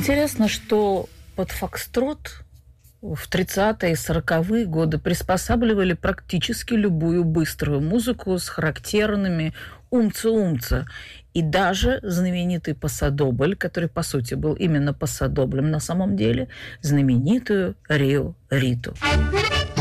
Интересно, что под фокстрот в 30-е и 40-е годы приспосабливали практически любую быструю музыку с характерными умца-умца. И даже знаменитый пасадобль, который, по сути, был именно пасадоблем на самом деле, знаменитую Рио Риту.